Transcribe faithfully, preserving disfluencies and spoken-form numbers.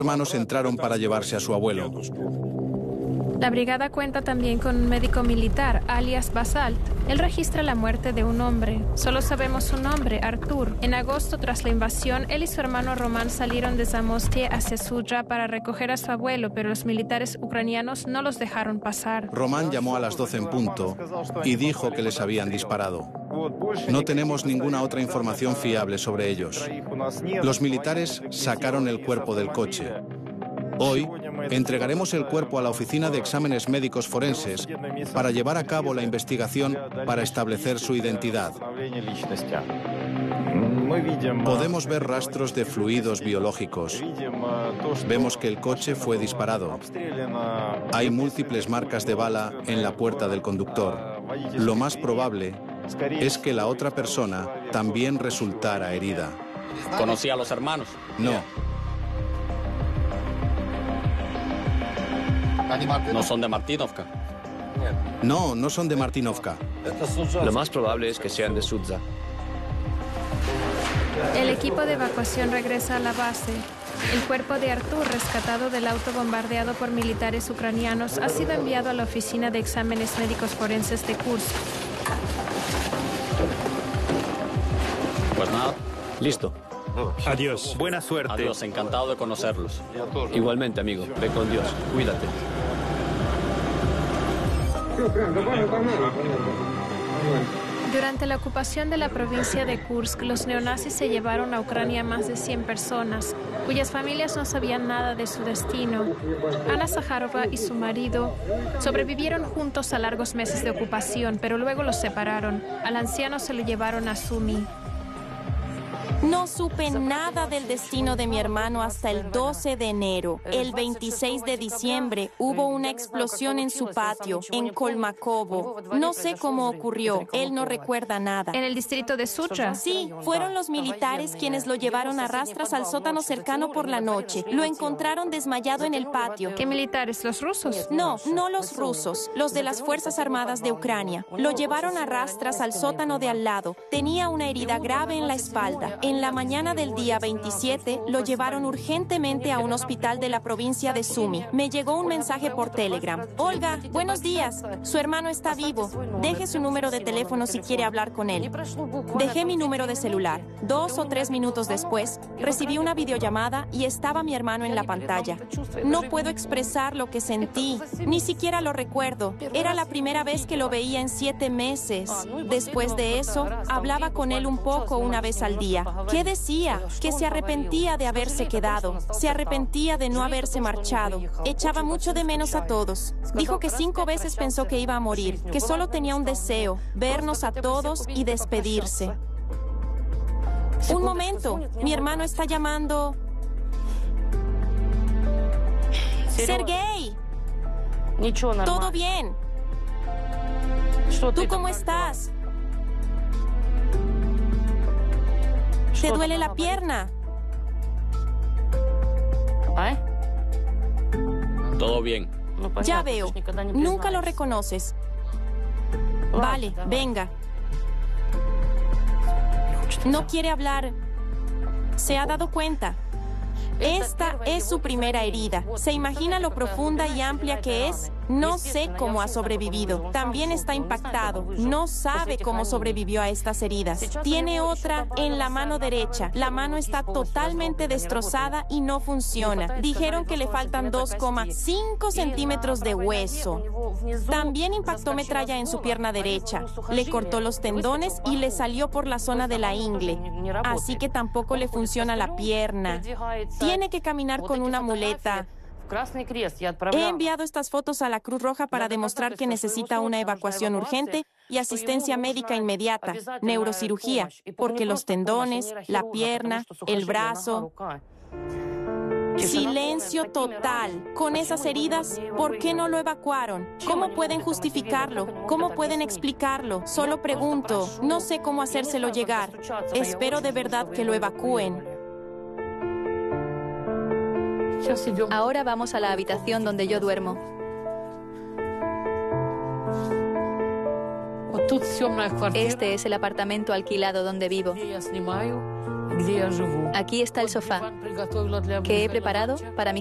hermanos entraron para llevarse a su abuelo. La brigada cuenta también con un médico militar, alias Basalt. Él registra la muerte de un hombre. Solo sabemos su nombre, Artur. En agosto, tras la invasión, él y su hermano Román salieron de Zamostie hacia Sudra para recoger a su abuelo, pero los militares ucranianos no los dejaron pasar. Román llamó a las doce en punto y dijo que les habían disparado. No tenemos ninguna otra información fiable sobre ellos. Los militares sacaron el cuerpo del coche. Hoy entregaremos el cuerpo a la Oficina de Exámenes Médicos Forenses para llevar a cabo la investigación para establecer su identidad. Podemos ver rastros de fluidos biológicos. Vemos que el coche fue disparado. Hay múltiples marcas de bala en la puerta del conductor. Lo más probable es que la otra persona también resultara herida. ¿Conocía a los hermanos? No. ¿No son de Martinovka? No, no son de Martinovka. Lo más probable es que sean de Sudza. El equipo de evacuación regresa a la base. El cuerpo de Artur, rescatado del auto bombardeado por militares ucranianos, ha sido enviado a la Oficina de Exámenes Médicos Forenses de Kursk. Pues nada. Listo. Adiós. Buena suerte. Adiós, encantado de conocerlos. Igualmente, amigo. Ve con Dios. Cuídate. Durante la ocupación de la provincia de Kursk, los neonazis se llevaron a Ucrania más de cien personas, cuyas familias no sabían nada de su destino. Ana Zaharova y su marido sobrevivieron juntos a largos meses de ocupación, pero luego los separaron. Al anciano se lo llevaron a Sumy. No supe nada del destino de mi hermano hasta el doce de enero. El veintiséis de diciembre hubo una explosión en su patio, en Kolmakovo. No sé cómo ocurrió. Él no recuerda nada. ¿En el distrito de Sudra? Sí, fueron los militares quienes lo llevaron a rastras al sótano cercano por la noche. Lo encontraron desmayado en el patio. ¿Qué militares? ¿Los rusos? No, no los rusos, los de las Fuerzas Armadas de Ucrania. Lo llevaron a rastras al sótano de al lado. Tenía una herida grave en la espalda. En la mañana del día veintisiete, lo llevaron urgentemente a un hospital de la provincia de Sumy. Me llegó un mensaje por Telegram. Olga, buenos días. Su hermano está vivo. Deje su número de teléfono si quiere hablar con él. Dejé mi número de celular. Dos o tres minutos después, recibí una videollamada y estaba mi hermano en la pantalla. No puedo expresar lo que sentí. Ni siquiera lo recuerdo. Era la primera vez que lo veía en siete meses. Después de eso, hablaba con él un poco una vez al día. ¿Qué decía? Que se arrepentía de haberse quedado, se arrepentía de no haberse marchado, echaba mucho de menos a todos. Dijo que cinco veces pensó que iba a morir, que solo tenía un deseo, vernos a todos y despedirse. Un momento, mi hermano está llamando. Sergei. Todo bien. ¿Tú cómo estás? ¿Te duele la pierna? Todo bien. Ya veo. Nunca lo reconoces. Vale, venga. No quiere hablar. Se ha dado cuenta. Esta es su primera herida. ¿Se imagina lo profunda y amplia que es? No sé cómo ha sobrevivido. También está impactado. No sabe cómo sobrevivió a estas heridas. Tiene otra en la mano derecha. La mano está totalmente destrozada y no funciona. Dijeron que le faltan dos coma cinco centímetros de hueso. También impactó metralla en su pierna derecha. Le cortó los tendones y le salió por la zona de la ingle. Así que tampoco le funciona la pierna. Tiene que caminar con una muleta. He enviado estas fotos a la Cruz Roja para demostrar que necesita una evacuación urgente y asistencia médica inmediata, neurocirugía, porque los tendones, la pierna, el brazo... Silencio total. Con esas heridas, ¿por qué no lo evacuaron? ¿Cómo pueden justificarlo? ¿Cómo pueden explicarlo? Solo pregunto. No sé cómo hacérselo llegar. Espero de verdad que lo evacúen. Ahora vamos a la habitación donde yo duermo. Este es el apartamento alquilado donde vivo. Aquí está el sofá que he preparado para mi